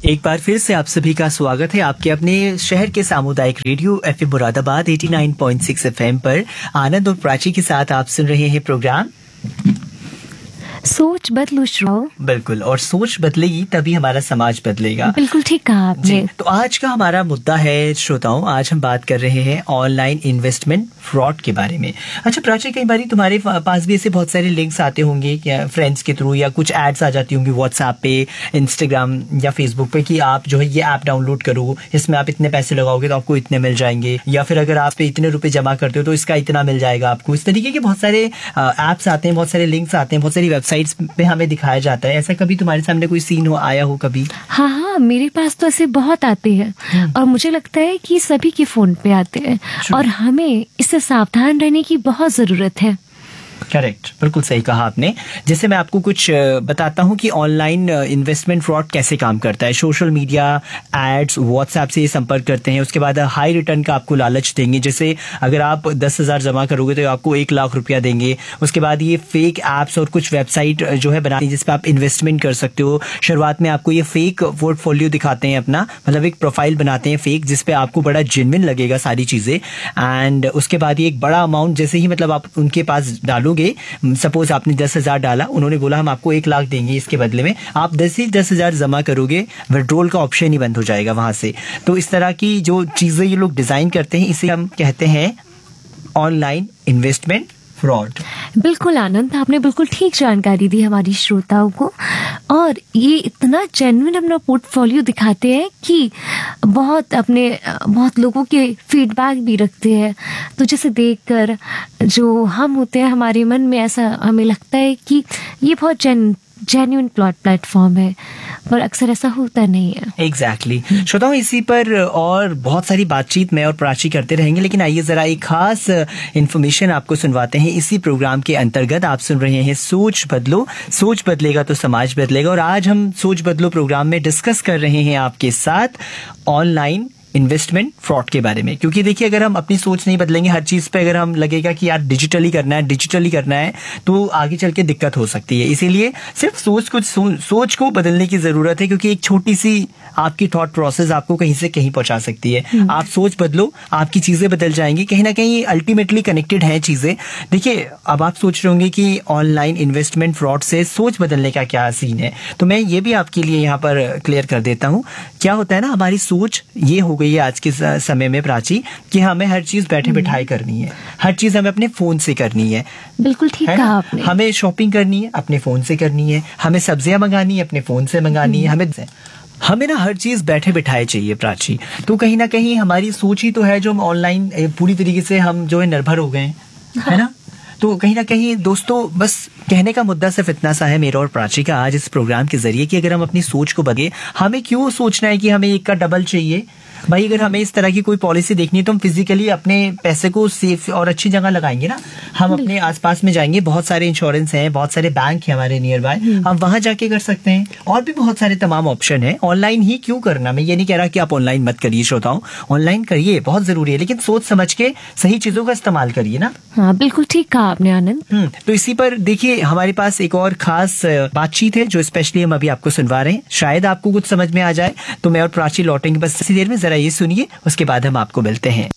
एक बार फिर से आप सभी का स्वागत है आपके अपने शहर के सामुदायिक रेडियो एफएम मुरादाबाद 89.6 एफएम पर। आनंद और प्राची के साथ आप सुन रहे हैं प्रोग्राम सोच बदलो श्रोताओ। बिल्कुल, और सोच बदलेगी तभी हमारा समाज बदलेगा। बिल्कुल ठीक कहा आपने। तो आज का हमारा मुद्दा है श्रोताओं, आज हम बात कर रहे हैं ऑनलाइन इन्वेस्टमेंट फ्रॉड के बारे में। अच्छा प्राची, कई बार तुम्हारे पास भी ऐसे बहुत सारे लिंक्स आते होंगे क्या फ्रेंड्स के थ्रू, या कुछ एड्स आ जाती होंगी व्हाट्सएप पे, इंस्टाग्राम या फेसबुक पे कि आप जो है ये ऐप डाउनलोड करो, इसमें आप इतने पैसे लगाओगे तो आपको इतने मिल जाएंगे, या फिर अगर आप इतने रुपए जमा करते हो तो इसका इतना मिल जाएगा आपको। इस तरीके के बहुत सारे ऐप्स आते हैं, बहुत सारे लिंक्स आते हैं, बहुत सारी वेबसाइट्स पे हमें दिखाया जाता है। ऐसा कभी तुम्हारे सामने कोई सीन आया हो कभी? हाँ, मेरे पास तो ऐसे बहुत आते हैं और मुझे लगता है कि सभी के फोन पे आते हैं और हमें इससे सावधान रहने की बहुत जरूरत है। करेक्ट, बिल्कुल सही कहा आपने। जैसे मैं आपको कुछ बताता हूँ कि ऑनलाइन इन्वेस्टमेंट फ्रॉड कैसे काम करता है। सोशल मीडिया एड्स, व्हाट्सएप से ये संपर्क करते हैं, उसके बाद हाई रिटर्न का आपको लालच देंगे। जैसे अगर आप 10,000 जमा करोगे तो आपको 1 लाख रुपया देंगे। उसके बाद ये फेक एप्स और कुछ वेबसाइट जो है बनाती है जिसपे आप इन्वेस्टमेंट कर सकते हो। शुरुआत में आपको ये फेक पोर्टफोलियो दिखाते हैं अपना, मतलब एक प्रोफाइल बनाते हैं फेक जिसपे आपको बड़ा जेन्युइन लगेगा सारी चीजें। एंड उसके बाद ये एक बड़ा अमाउंट जैसे ही मतलब आप उनके पास डालोगे, सपोज आपने 10,000 डाला, उन्होंने बोला हम आपको 1 लाख देंगे इसके बदले में, आप 10,000 जमा करोगे, विड्रॉल का ऑप्शन ही बंद हो जाएगा वहां से। तो इस तरह की जो चीजें ये लोग डिजाइन करते हैं इसे हम कहते हैं ऑनलाइन इन्वेस्टमेंट फ्रॉड। बिल्कुल आनंद, आपने बिल्कुल ठीक जानकारी दी हमारी श्रोताओं को, और ये इतना जेन्युइन अपना पोर्टफोलियो दिखाते हैं कि बहुत लोगों के फीडबैक भी रखते हैं। तो जैसे देखकर जो हम होते हैं, हमारे मन में ऐसा हमें लगता है कि ये बहुत जेन्युइन प्लेटफॉर्म है, पर अक्सर ऐसा होता नहीं है। एग्जैक्टली श्रोताओं, इसी पर और बहुत सारी बातचीत मैं और प्राची करते रहेंगे, लेकिन आइए जरा एक खास इन्फॉर्मेशन आपको सुनवाते हैं। इसी प्रोग्राम के अंतर्गत आप सुन रहे हैं सोच बदलो, सोच बदलेगा तो समाज बदलेगा। और आज हम सोच बदलो प्रोग्राम में डिस्कस कर रहे हैं आपके साथ ऑनलाइन इन्वेस्टमेंट फ्रॉड के बारे में। क्योंकि देखिए, अगर हम अपनी सोच नहीं बदलेंगे, हर चीज पे अगर हम लगेगा कि यार डिजिटली करना है तो आगे चल के दिक्कत हो सकती है। इसीलिए सिर्फ सोच को बदलने की जरूरत है, क्योंकि एक छोटी सी आपकी थॉट प्रोसेस आपको कहीं से कहीं पहुंचा सकती है। आप सोच बदलो, आपकी चीजें बदल जाएंगी। कहीं ना कहीं अल्टीमेटली कनेक्टेड है चीजें। देखिए, अब आप सोच रहे होंगे कि ऑनलाइन इन्वेस्टमेंट फ्रॉड से सोच बदलने का क्या सीन है, तो मैं ये भी आपके लिए यहाँ पर क्लियर कर देता हूँ। क्या होता है ना, हमारी सोच ये हो गई है आज के समय में प्राची कि हमें हर चीज बैठे बिठाए करनी है, हर चीज हमें अपने फोन से करनी है। बिल्कुल ठीक कहा आपने। हमें शॉपिंग करनी है अपने फोन से करनी है, हमें सब्जियां मंगानी है अपने फोन से मंगानी है, हमें ना हर चीज बैठे बिठाए चाहिए प्राची। तो कहीं ना कहीं हमारी सोच ही तो है जो हम ऑनलाइन पूरी तरीके से हम जो है निर्भर हो गए हैं, है ना। तो कहीं ना कहीं दोस्तों, बस कहने का मुद्दा सिर्फ इतना सा है मेरा और प्राची का आज इस प्रोग्राम के जरिए कि अगर हम अपनी सोच को बदले, हमें क्यों सोचना है कि हमें एक का डबल चाहिए। भाई, अगर हमें इस तरह की कोई पॉलिसी देखनी है तो हम फिजिकली अपने पैसे को सेफ और अच्छी जगह लगाएंगे ना। हम अपने आसपास में जाएंगे, बहुत सारे इंश्योरेंस हैं, बहुत सारे बैंक है हमारे नियर बाय, हम वहां जाके कर सकते हैं। और भी बहुत सारे तमाम ऑप्शन है। ऑनलाइन ही क्यों करना, मैं ये नहीं कह रहा कि आप ऑनलाइन मत करिए श्रोताओं, ऑनलाइन करिए, बहुत जरूरी है, लेकिन सोच समझ के सही चीजों का इस्तेमाल करिए ना। हाँ, बिल्कुल ठीक कहा आपने आनंद। तो इसी पर देखिए, हमारे पास एक और खास बातचीत है जो स्पेशली हम अभी आपको सुनवा रहे हैं। शायद आपको कुछ समझ में आ जाए, तो मैं और प्राची लौटेंगे बस इसी देर में। जरा ये सुनिए, उसके बाद हम आपको मिलते हैं।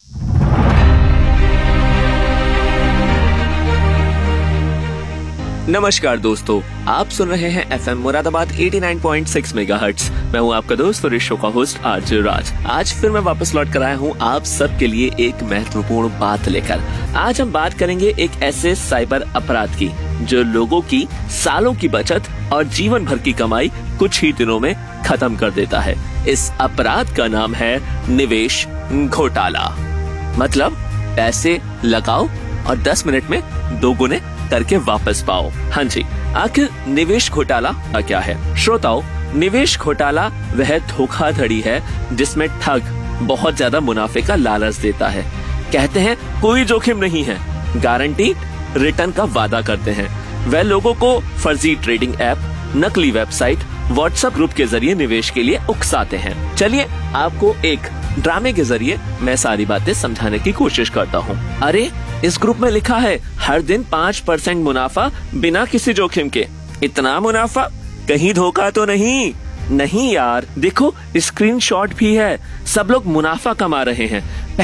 नमस्कार दोस्तों, आप सुन रहे हैं एफएम मुरादाबाद 89.6 मेगाहर्ट्ज। मैं हूं आपका दोस्त और इस शो का होस्ट आरजे राज। आज फिर मैं वापस लौट कर आया हूं आप सबके लिए एक महत्वपूर्ण बात लेकर। आज हम बात करेंगे एक ऐसे साइबर अपराध की जो लोगों की सालों की बचत और जीवन भर की कमाई कुछ ही दिनों में खत्म कर देता है। इस अपराध का नाम है निवेश घोटाला। मतलब पैसे लगाओ और 10 मिनट में दोगुने करके वापस पाओ। हाँ जी, आखिर निवेश घोटाला क्या है? श्रोताओ, निवेश घोटाला वह धोखाधड़ी है जिसमें ठग बहुत ज्यादा मुनाफे का लालच देता है। कहते हैं कोई जोखिम नहीं है, गारंटी रिटर्न का वादा करते हैं। वह लोगों को फर्जी ट्रेडिंग ऐप, नकली वेबसाइट, व्हाट्सएप ग्रुप के जरिए निवेश के लिए उकसाते हैं। चलिए आपको एक ड्रामे के जरिए मैं सारी बातें समझाने की कोशिश करता हूँ। अरे, इस ग्रुप में लिखा है हर दिन 5% मुनाफा बिना किसी जोखिम के। इतना मुनाफा, कहीं धोखा तो नहीं? नहीं यार, देखो स्क्रीनशॉट भी है, सब लोग मुनाफा कमा रहे हैं।